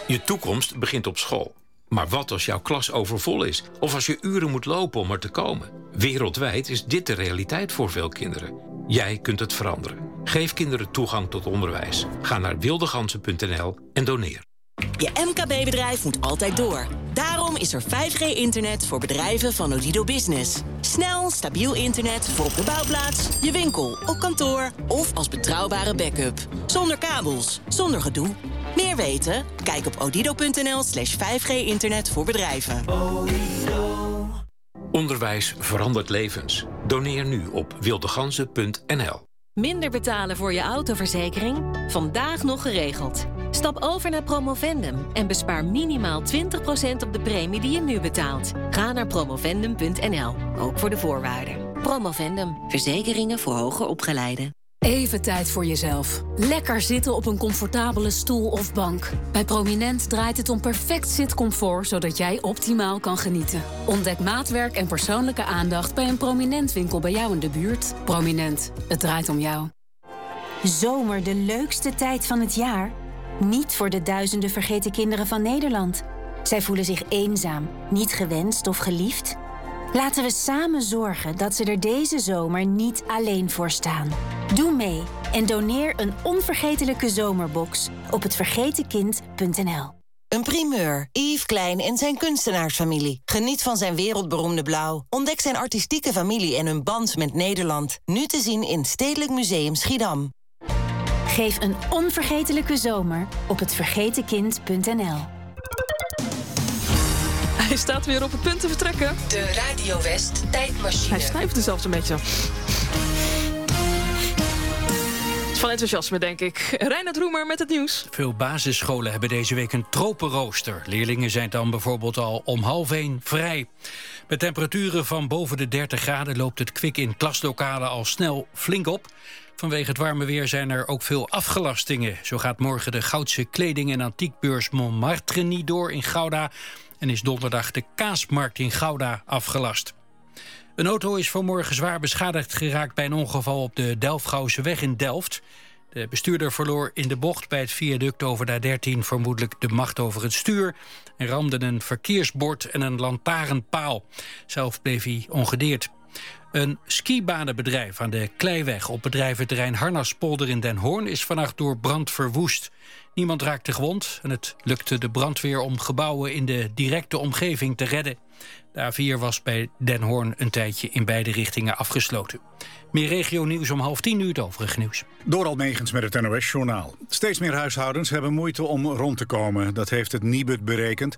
Je toekomst begint op school. Maar wat als jouw klas overvol is? Of als je uren moet lopen om er te komen? Wereldwijd is dit de realiteit voor veel kinderen. Jij kunt het veranderen. Geef kinderen toegang tot onderwijs. Ga naar wildegansen.nl en doneer. Je MKB-bedrijf moet altijd door. Daarom is er 5G-internet voor bedrijven van Odido Business. Snel, stabiel internet voor op de bouwplaats, je winkel, op kantoor of als betrouwbare backup. Zonder kabels, zonder gedoe. Meer weten? Kijk op odido.nl/5G-internet voor bedrijven. Onderwijs verandert levens. Doneer nu op wildegansen.nl. Minder betalen voor je autoverzekering? Vandaag nog geregeld. Stap over naar Promovendum en bespaar minimaal 20% op de premie die je nu betaalt. Ga naar promovendum.nl, ook voor de voorwaarden. Promovendum, verzekeringen voor hoger opgeleiden. Even tijd voor jezelf. Lekker zitten op een comfortabele stoel of bank. Bij Prominent draait het om perfect zitcomfort, zodat jij optimaal kan genieten. Ontdek maatwerk en persoonlijke aandacht bij een Prominent winkel bij jou in de buurt. Prominent, het draait om jou. Zomer, de leukste tijd van het jaar? Niet voor de duizenden vergeten kinderen van Nederland. Zij voelen zich eenzaam, niet gewenst of geliefd. Laten we samen zorgen dat ze er deze zomer niet alleen voor staan. Doe mee en doneer een onvergetelijke zomerbox op hetvergetenkind.nl. Een primeur. Yves Klein en zijn kunstenaarsfamilie. Geniet van zijn wereldberoemde blauw. Ontdek zijn artistieke familie en hun band met Nederland. Nu te zien in Stedelijk Museum Schiedam. Geef een onvergetelijke zomer op hetvergetenkind.nl. Hij staat weer op het punt te vertrekken. De Radio West tijdmachine. Hij snuift er zelfs een beetje. Van enthousiasme, denk ik. Reinhard Roemer met het nieuws. Veel basisscholen hebben deze week een tropenrooster. Leerlingen zijn dan bijvoorbeeld al om 12:30 vrij. Met temperaturen van boven de 30 graden loopt het kwik in klaslokalen al snel flink op. Vanwege het warme weer zijn er ook veel afgelastingen. Zo gaat morgen de Goudse kleding- en antiekbeurs Montmartre niet door in Gouda. En is donderdag de kaasmarkt in Gouda afgelast. Een auto is vanmorgen zwaar beschadigd geraakt bij een ongeval op de Delfgauwseweg in Delft. De bestuurder verloor in de bocht bij het viaduct over de A13 vermoedelijk de macht over het stuur en ramde een verkeersbord en een lantaarnpaal. Zelf bleef hij ongedeerd. Een skibanenbedrijf aan de Kleiweg op bedrijventerrein Harnaspolder in Den Hoorn is vannacht door brand verwoest. Niemand raakte gewond en het lukte de brandweer om gebouwen in de directe omgeving te redden. De A4 was bij Den Hoorn een tijdje in beide richtingen afgesloten. Meer regionieuws om 9:30 nu het overige nieuws. Door Almegens met het NOS-journaal. Steeds meer huishoudens hebben moeite om rond te komen. Dat heeft het Nibud berekend.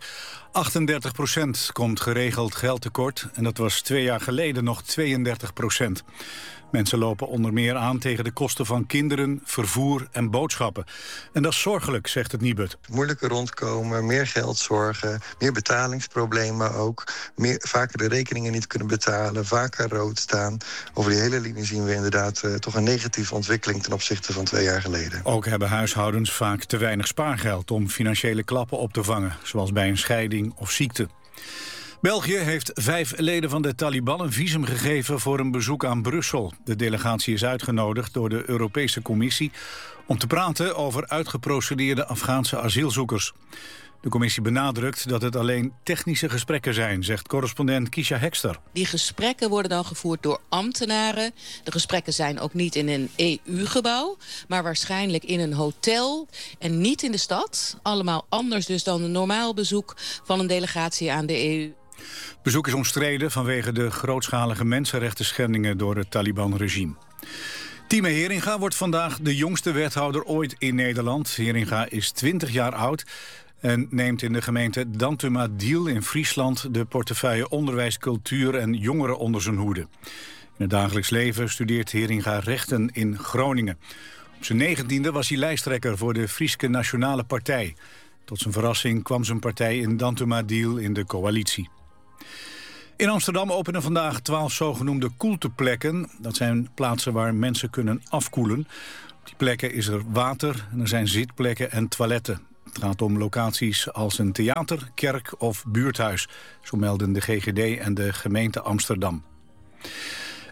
38% komt geregeld geld tekort. En dat was 2 jaar geleden nog 32%. Mensen lopen onder meer aan tegen de kosten van kinderen, vervoer en boodschappen. En dat is zorgelijk, zegt het Nibud. Moeilijker rondkomen, meer geldzorgen, meer betalingsproblemen ook. Vaker de rekeningen niet kunnen betalen, vaker rood staan. Over die hele linie zien we inderdaad toch een negatieve ontwikkeling ten opzichte van 2 jaar geleden. Ook hebben huishoudens vaak te weinig spaargeld om financiële klappen op te vangen, zoals bij een scheiding of ziekte. België heeft 5 leden van de Taliban een visum gegeven voor een bezoek aan Brussel. De delegatie is uitgenodigd door de Europese Commissie om te praten over uitgeprocedeerde Afghaanse asielzoekers. De commissie benadrukt dat het alleen technische gesprekken zijn, zegt correspondent Kisha Hekster. Die gesprekken worden dan gevoerd door ambtenaren. De gesprekken zijn ook niet in een EU-gebouw, maar waarschijnlijk in een hotel en niet in de stad. Allemaal anders dus dan een normaal bezoek van een delegatie aan de EU. Het bezoek is omstreden vanwege de grootschalige mensenrechtenschendingen door het Taliban-regime. Time Heringa wordt vandaag de jongste wethouder ooit in Nederland. Heringa is 20 jaar oud en neemt in de gemeente Dantumadil in Friesland de portefeuille onderwijs, cultuur en jongeren onder zijn hoede. In het dagelijks leven studeert Heringa rechten in Groningen. Op zijn 19e was hij lijsttrekker voor de Frieske Nationale Partij. Tot zijn verrassing kwam zijn partij in Dantumadil in de coalitie. In Amsterdam openen vandaag 12 zogenoemde koelteplekken. Dat zijn plaatsen waar mensen kunnen afkoelen. Op die plekken is er water en er zijn zitplekken en toiletten. Het gaat om locaties als een theater, kerk of buurthuis. Zo melden de GGD en de gemeente Amsterdam.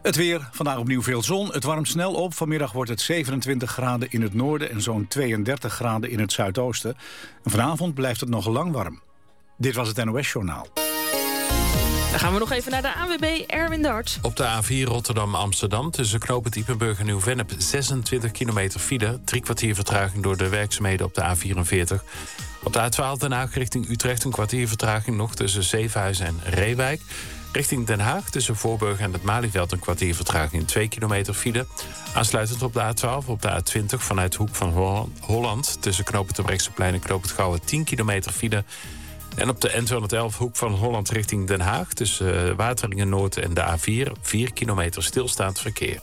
Het weer, vandaag opnieuw veel zon. Het warmt snel op. Vanmiddag wordt het 27 graden in het noorden en zo'n 32 graden in het zuidoosten. En vanavond blijft het nog lang warm. Dit was het NOS Journaal. Dan gaan we nog even naar de ANWB, Erwin Dart. Op de A4 Rotterdam-Amsterdam tussen knooppunt Ippenburg en Nieuw-Vennep 26 kilometer file. 3 kwartier vertraging door de werkzaamheden op de A44. Op de A12 Den Haag richting Utrecht een kwartier vertraging nog tussen Zevenhuizen en Reewijk. Richting Den Haag tussen Voorburg en het Malieveld een kwartier vertraging 2 kilometer file. Aansluitend op de A12 op de A20 vanuit Hoek van Holland tussen knooppunt Terbrechtseplein en knooppunt Gouwen 10 kilometer file. En op de N211 Hoek van Holland richting Den Haag tussen Wateringen Noord en de A4 4 kilometer stilstaand verkeer.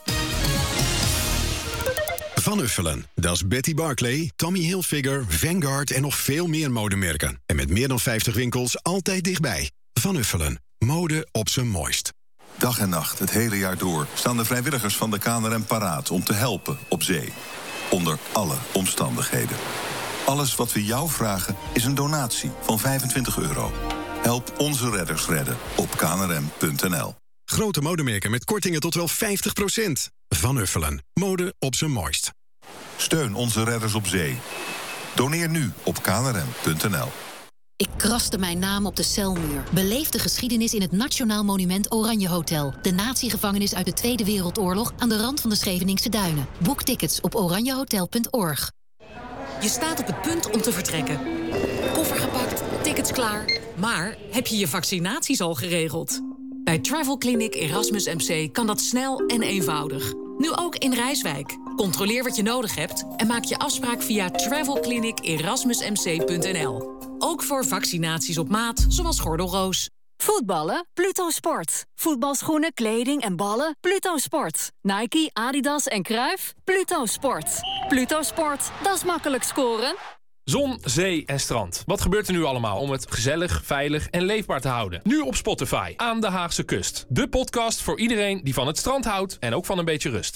Van Uffelen, dat is Betty Barclay, Tommy Hilfiger, Vanguard en nog veel meer modemerken. En met meer dan 50 winkels altijd dichtbij. Van Uffelen, mode op zijn mooist. Dag en nacht, het hele jaar door, staan de vrijwilligers van de KNRM paraat om te helpen op zee. Onder alle omstandigheden. Alles wat we jou vragen is een donatie van €25. Help onze redders redden op knrm.nl. Grote modemerken met kortingen tot wel 50%. Van Uffelen, mode op zijn mooist. Steun onze redders op zee. Doneer nu op knrm.nl. Ik kraste mijn naam op de celmuur. Beleef de geschiedenis in het Nationaal Monument Oranje Hotel. De natiegevangenis uit de Tweede Wereldoorlog aan de rand van de Scheveningse Duinen. Boek tickets op oranjehotel.org. Je staat op het punt om te vertrekken. Koffer gepakt, tickets klaar. Maar heb je je vaccinaties al geregeld? Bij Travel Clinic Erasmus MC kan dat snel en eenvoudig. Nu ook in Rijswijk. Controleer wat je nodig hebt en maak je afspraak via travelclinicerasmusmc.nl. Ook voor vaccinaties op maat, zoals gordelroos. Voetballen? Pluto Sport. Voetbalschoenen, kleding en ballen? Pluto Sport. Nike, Adidas en Cruijff? Pluto Sport. Pluto Sport, dat is makkelijk scoren. Zon, zee en strand. Wat gebeurt er nu allemaal om het gezellig, veilig en leefbaar te houden? Nu op Spotify, Aan de Haagse Kust. De podcast voor iedereen die van het strand houdt en ook van een beetje rust.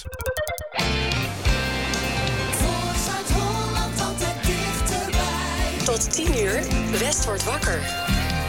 Tot 10 uur, West wordt wakker.